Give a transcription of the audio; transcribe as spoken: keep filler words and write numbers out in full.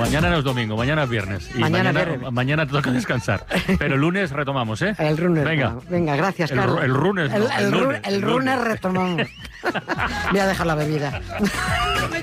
mañana no es domingo, mañana es viernes. Y Mañana mañana, viernes. mañana te toca descansar. Pero el lunes retomamos, ¿eh? El lunes. Venga. Venga, gracias, El, Carlos. el lunes, no, El, el, el ru- lunes. el el lunes. lunes retomamos. Voy a dejar la bebida.